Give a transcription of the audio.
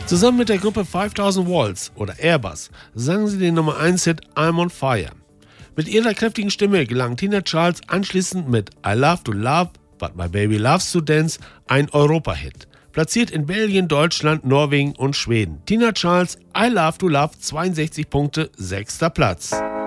Zusammen mit der Gruppe 5000 Waltz oder Airbus sangen sie den Nummer 1-Hit I'm on Fire. Mit ihrer kräftigen Stimme gelang Tina Charles anschließend mit I Love to Love, But My Baby Loves to Dance ein Europa-Hit. Platziert in Belgien, Deutschland, Norwegen und Schweden. Tina Charles, I Love to Love, 62 Punkte, 6. Platz.